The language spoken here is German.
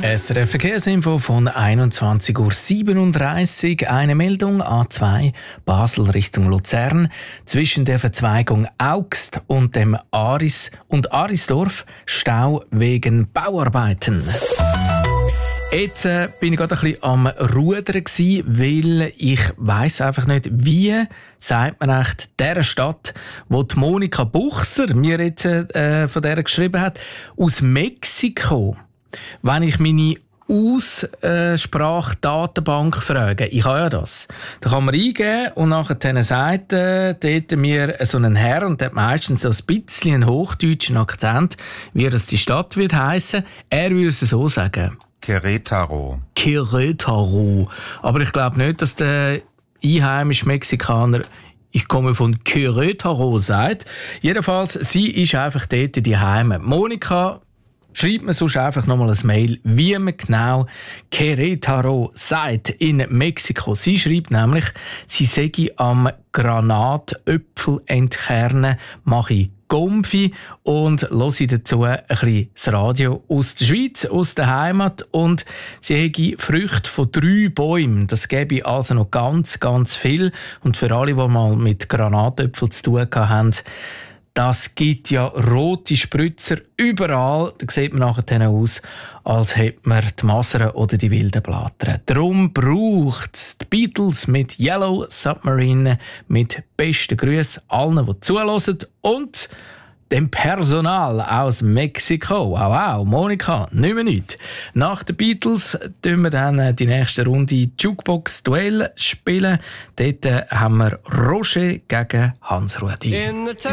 SRF Verkehrsinfo von 21.37 Uhr. Eine Meldung A2 Basel Richtung Luzern. Zwischen der Verzweigung Augst und dem Arisdorf Stau wegen Bauarbeiten. Jetzt bin ich gerade ein bisschen am Rudern gewesen, weil ich weiss einfach nicht, wie sagt man echt dieser Stadt, wo die Monika Buchser mir jetzt von der geschrieben hat, aus Mexiko. Wenn ich meine Aussprachdatenbank frage, ich habe ja das, da kann man eingeben und nachher sagt dort mir so einen Herr, und der hat meistens so ein bisschen einen hochdeutschen Akzent, wie das die Stadt wird heissen. Er würde es so sagen. Querétaro. Aber ich glaube nicht, dass der einheimische Mexikaner «Ich komme von Querétaro» sagt. Jedenfalls, sie ist einfach dort die Heime. Monika, schreibt mir sonst einfach nochmal ein Mail, wie man genau Querétaro sagt in Mexiko. Sie schreibt nämlich, sie sei am Granatöpfel entkernen, mache ich Gomfi und höre dazu ein bisschen das Radio aus der Schweiz, aus der Heimat. Und sie hätte Früchte von 3 Bäumen. Das gäbe also noch ganz, ganz viel. Und für alle, die mal mit Granatöpfeln zu tun haben, das gibt ja rote Spritzer überall. Da sieht man nachher aus, als hätte man die Masern oder die wilden Blattern. Darum braucht es die Beatles mit Yellow Submarine, mit besten Grüßen allen, die zuhören, und dem Personal aus Mexiko. Wow, Monika, nicht mehr nichts. Nach den Beatles spielen wir dann die nächste Runde Jukebox-Duell spielen. Dort haben wir Roger gegen Hans-Rudi.